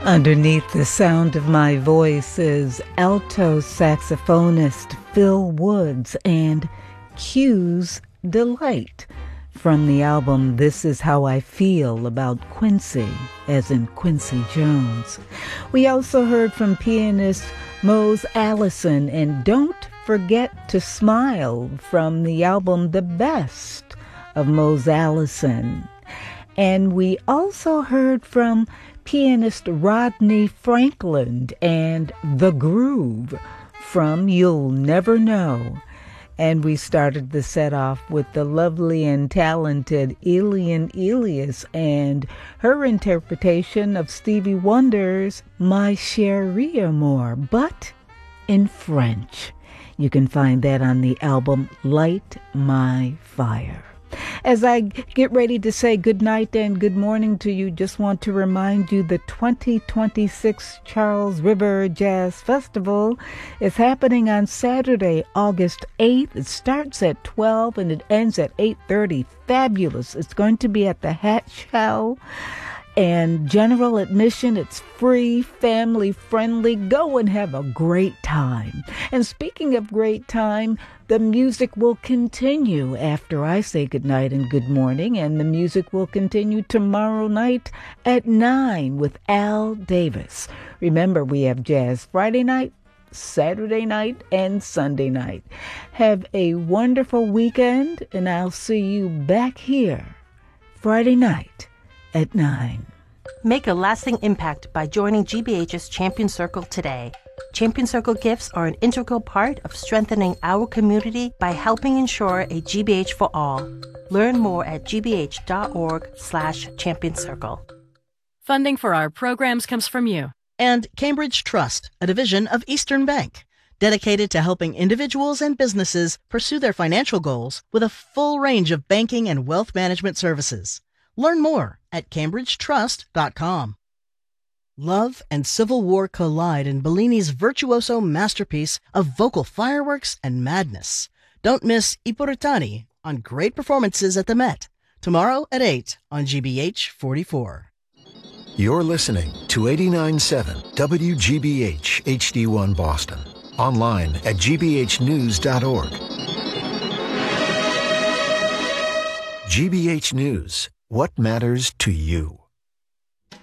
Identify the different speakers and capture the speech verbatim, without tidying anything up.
Speaker 1: Underneath the sound of my voice is alto saxophonist Phil Woods and Q's Delight from the album This Is How I Feel About Quincy, as in Quincy Jones. We also heard from pianist Mose Allison and Don't Forget to Smile from the album The Best of Mose Allison. And we also heard from pianist Rodney Franklin and The Groove from You'll Never Know. And we started the set off with the lovely and talented Elian Elias and her interpretation of Stevie Wonder's My Chérie Amour, but in French. You can find that on the album Light My Fire. As I get ready to say good night and good morning to you, just want to remind you the twenty twenty-six Charles River Jazz Festival is happening on Saturday, August eighth. It starts at twelve and it ends at eight thirty. Fabulous. It's going to be at the Hat Shell. And general admission, it's free, family friendly. Go and have a great time. And speaking of great time, the music will continue after I say goodnight and good morning. And the music will continue tomorrow night at nine with Al Davis. Remember, we have Jazz Friday night, Saturday night, and Sunday night. Have a wonderful weekend, and I'll see you back here Friday night at nine.
Speaker 2: Make a lasting impact by joining G B H's Champion Circle today. Champion Circle gifts are an integral part of strengthening our community by helping ensure a G B H for all. Learn more at gbh.org slash champion circle.
Speaker 3: Funding for our programs comes from you.
Speaker 4: And Cambridge Trust, a division of Eastern Bank, dedicated to helping individuals and businesses pursue their financial goals with a full range of banking and wealth management services. Learn more at cambridge trust dot com. Love and civil war collide in Bellini's virtuoso masterpiece of vocal fireworks and madness. Don't miss I Puritani on Great Performances at the Met, tomorrow at eight on G B H forty-four.
Speaker 5: You're listening to eighty-nine point seven W G B H H D one Boston. Online at g b h news dot org. G B H News. What matters to you?